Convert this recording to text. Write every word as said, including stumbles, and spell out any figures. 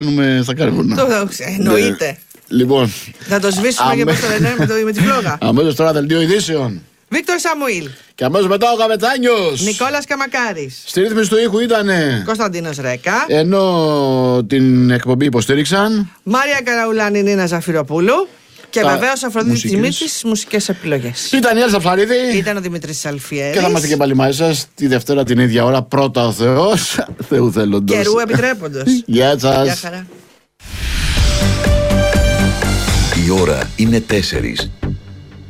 Κάνουμε στα κάρβουνα. Το εννοείται. Λοιπόν. Θα το σβήσουμε και πώς το λένε με τη φλόγα. Αμέσως τώρα δελτίο ειδήσεων. Βίκτορ Σαμουήλ. Και αμέσως μετά ο Καπετάνιος. Νικόλας Καμακάρης. Στη ρύθμιση του ήχου ήτανε Κωνσταντίνος Ρέκα. Ενώ την εκπομπή υποστήριξαν Μάρια Καραουλάνη, Νίνα Ζαφυροπούλου. Και βεβαίως Αφροδίτη Δημήτρης, μουσικές επιλογές. Ήταν η Έλσα Ψαρίδη. Ήταν ο Δημήτρης Αλφιέρης. Και θα είμαστε και πάλι μαζί σας τη Δευτέρα την ίδια ώρα. Πρώτα ο Θεός, Θεού θέλοντος. Καιρού επιτρέποντος. Γεια σας. Γεια χαρά. Η ώρα είναι τέσσερις.